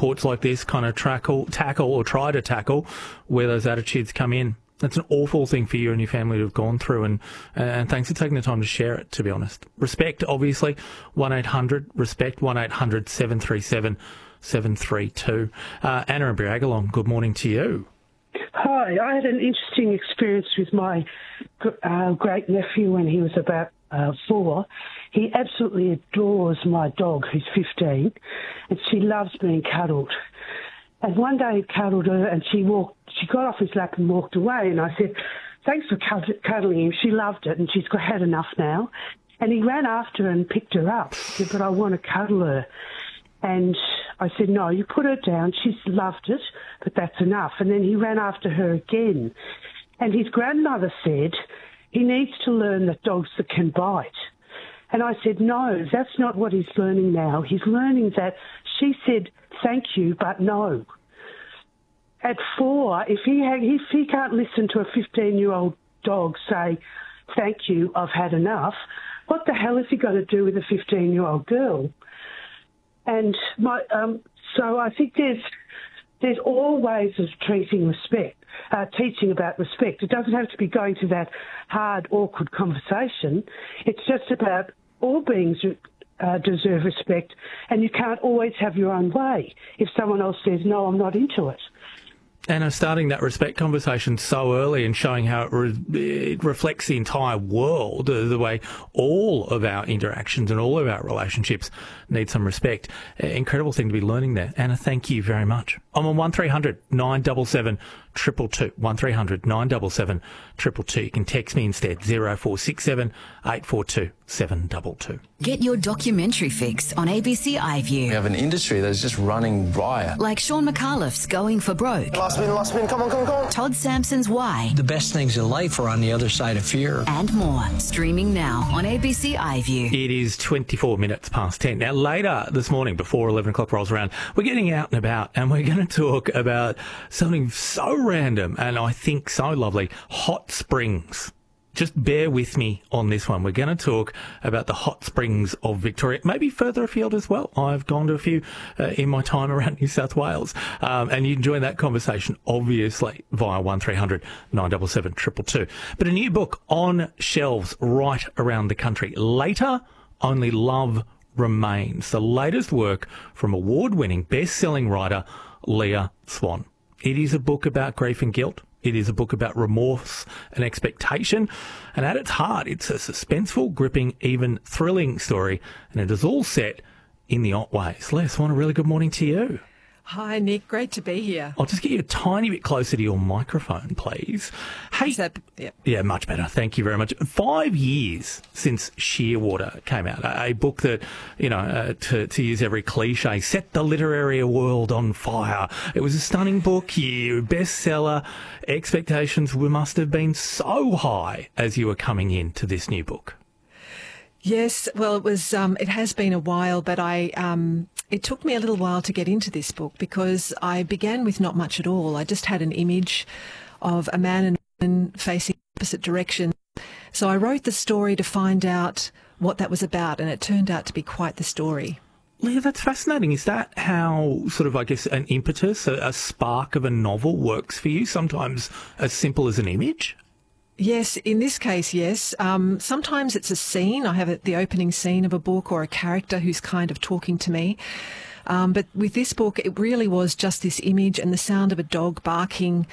reports like this kind of tackle or try to tackle where those attitudes come in. That's an awful thing for you and your family to have gone through, and thanks for taking the time to share it, to be honest. Respect, obviously, 1-800-RESPECT, 1-800-737-732. Anna and Briagalong, good morning to you. Hi, I had an interesting experience with my great-nephew when he was about 4. He absolutely adores my dog, who's 15, and she loves being cuddled. And one day he cuddled her and she got off his lap and walked away. And I said, thanks for cuddling him. She loved it and she's had enough now. And he ran after her and picked her up. He said, but I want to cuddle her. And I said, no, you put her down. She's loved it, but that's enough. And then he ran after her again. And his grandmother said, he needs to learn that dogs that can bite. And I said, no, that's not what he's learning now. He's learning that she said, thank you, but no. At 4, if he can't listen to a 15-year-old dog say, thank you, I've had enough, what the hell has he got to do with a 15-year-old girl? And so I think there's all ways of teaching about respect. It doesn't have to be going to that hard, awkward conversation. It's just about all beings deserve respect, and you can't always have your own way if someone else says, no, I'm not into it. And starting that respect conversation so early and showing how it reflects the entire world, the way all of our interactions and all of our relationships need some respect. Incredible thing to be learning there. Anna, thank you very much. I'm on 1300 977 222. 1300 977 222. You can text me instead, 0467 842 722. Get your documentary fix on ABC iView. We have an industry that is just running riot. Like Sean McAuliffe's Going for Broke. Last spin, come on. Todd Sampson's Why. The best things in life are on the other side of fear. And more. Streaming now on ABC iView. It is 24 minutes past 10. Now, later this morning, before 11 o'clock rolls around, we're getting out and about and we're going to talk about something so random and I think so lovely, hot springs. Just bear with me on this one. We're going to talk about the hot springs of Victoria, maybe further afield as well. I've gone to a few in my time around New South Wales. And you can join that conversation, obviously, via 1300 977 222. But a new book on shelves right around the country. Later, Only Love Remains. The latest work from award-winning, best-selling writer Leah Swan. It is a book about grief and guilt. It is a book about remorse and expectation. And at its heart, it's a suspenseful, gripping, even thrilling story. And it is all set in the Otways. Les, a really good morning to you. Hi, Nick. Great to be here. I'll just get you a tiny bit closer to your microphone, please. Hey, yeah, much better. Thank you very much. 5 years since Shearwater came out, a book that, to use every cliche, set the literary world on fire. It was a stunning book, bestseller. Expectations must have been so high as you were coming into this new book. Yes, well, it was. It has been a while, but it took me a little while to get into this book because I began with not much at all. I just had an image of a man and a woman facing opposite directions. So I wrote the story to find out what that was about, and it turned out to be quite the story. Leah, that's fascinating. Is that how sort of, I guess, an impetus, a spark of a novel works for you, sometimes as simple as an image? Yes, in this case, yes. Sometimes it's a scene. I have the opening scene of a book or a character who's kind of talking to me. But with this book, it really was just this image and the sound of a dog barking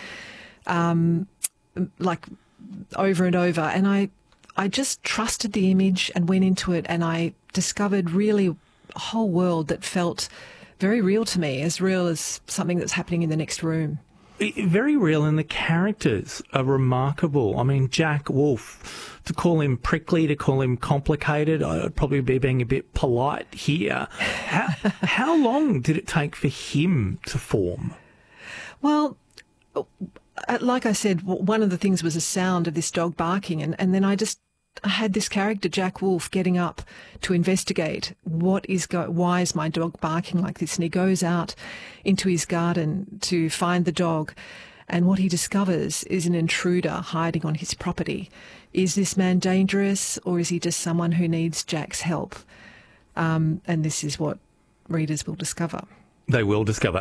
like over and over. And I just trusted the image and went into it, and I discovered really a whole world that felt very real to me, as real as something that's happening in the next room. Very real, and the characters are remarkable. I mean, Jack Wolf, to call him prickly, to call him complicated, I'd probably be being a bit polite here. How long did it take for him to form? Well, like I said, one of the things was the sound of this dog barking, and then I had this character, Jack Wolf, getting up to investigate why is my dog barking like this? And he goes out into his garden to find the dog, and what he discovers is an intruder hiding on his property. Is this man dangerous, or is he just someone who needs Jack's help? And this is what readers will discover. They will discover.